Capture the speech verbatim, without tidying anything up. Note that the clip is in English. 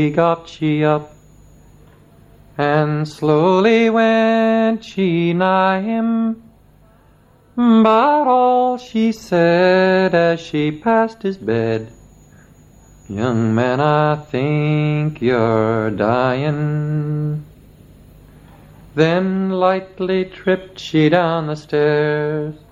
got she up, and slowly went she nigh him, but all she said as she passed his bed, "Young man, I think you're dying." Then lightly tripped she down the stairs,